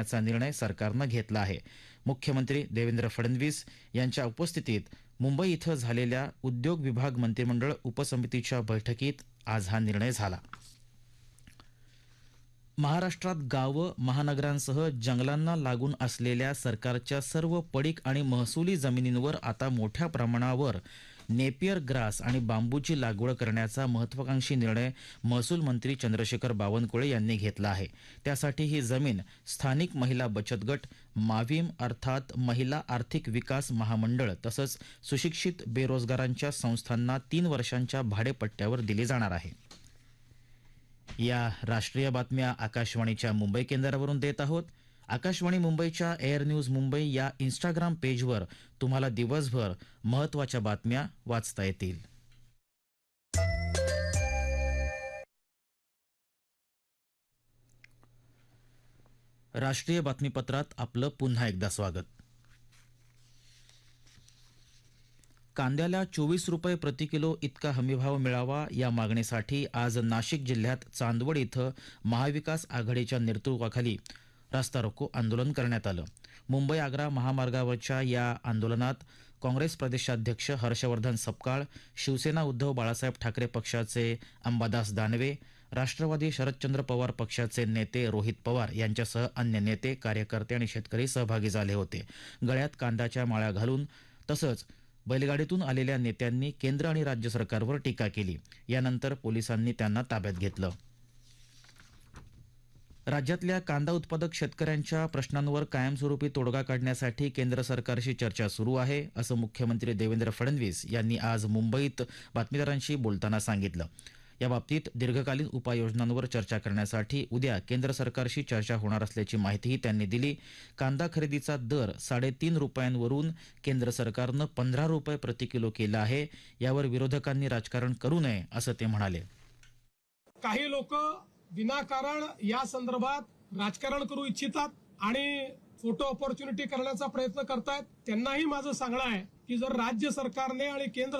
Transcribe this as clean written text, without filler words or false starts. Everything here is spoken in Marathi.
करण्याचा निर्णय सरकारनं घेतला आहे. मुख्यमंत्री देवेंद्र फडणवीस यांच्या उपस्थितीत मुंबई इथं झालेल्या उद्योग विभाग मंत्रिमंडळ उपसमितीच्या बैठकीत आज हा निर्णय झाला. महाराष्ट्रात गावं, महानगरांसह जंगलांना लागून असलेल्या सरकारच्या सर्व पडीक आणि महसुली जमिनींवर आता मोठ्या प्रमाणावर नेपियर ग्रास आणि बांबूची लागवड करण्याचा महत्वाकांक्षी निर्णय महसूल मंत्री चंद्रशेखर बावनकुळे यांनी घेतला आहे. त्यासाठी ही जमीन स्थानिक महिला बचत गट, माविम अर्थात महिला आर्थिक विकास महामंडळ तसंच सुशिक्षित बेरोजगारांच्या संस्थांना 3 वर्षांच्या भाडेपट्ट्यावर दिली जाणार आहे. या राष्ट्रीय बातम्या आकाशवाणीच्या मुंबई केंद्रावरून देत आहोत. आकाशवाणी मुंबईच्या एअर न्यूज मुंबई या इंस्टाग्राम पेजवर तुम्हाला दिवसभर महत्त्वाच्या बातम्या वाचता येतील. राष्ट्रीय बातमीपत्रात आपलं पुन्हा एकदा स्वागत. कांद्याला 24 रुपये प्रति किलो इतका हमीभाव मिळावा या मागणीसाठी आज नाशिक जिल्ह्यात चांदवड इथं महाविकास आघाडीच्या नेतृत्वाखाली रास्ता रोको आंदोलन करण्यात आलं. मुंबई आग्रा महामार्गावरच्या या आंदोलनात काँग्रेस प्रदेशाध्यक्ष हर्षवर्धन सपकाळ, शिवसेना उद्धव बाळासाहेब ठाकरे पक्षाचे अंबादास दानवे, राष्ट्रवादी शरदचंद्र पवार पक्षाचे नेते रोहित पवार यांच्यासह अन्य नेते, कार्यकर्ते आणि शेतकरी सहभागी झाले होते. गळ्यात कांद्याच्या माळा घालून तसंच बैलगाडीतून आलेल्या नेत्यांनी केंद्र आणि राज्य सरकारवर टीका केली. यानंतर पोलिसांनी त्यांना ताब्यात घेतलं. राज्यातल्या कांदा उत्पादक शेतकऱ्यांच्या प्रश्नांवर कायमस्वरूपी तोडगा काढण्यासाठी केंद्र सरकारशी चर्चा सुरू आहे, असं मुख्यमंत्री देवेंद्र फडणवीस यांनी आज मुंबईत बातमीदारांशी बोलताना सांगितलं. याबाबतीत दीर्घकालीन उपाययोजनांवर चर्चा करण्यासाठी उद्या केंद्र सरकारशी चर्चा होणार असल्याची माहितीही त्यांनी दिली. कांदा खरेदीचा दर 3.5 रुपयांवरून केंद्र सरकारनं 15 रुपये प्रति किलो केला आहे. यावर विरोधकांनी राजकारण करू नये, असं ते म्हणाले. काही लोक विनाकारण या संदर्भात राजकारण करू इच्छितात आणि फोटो ऑपॉर्च्युनिटी करण्याचा प्रयत्न करतायत. त्यांनाही माझं सांगणं आहे की जर राज्य सरकारने आणि केंद्र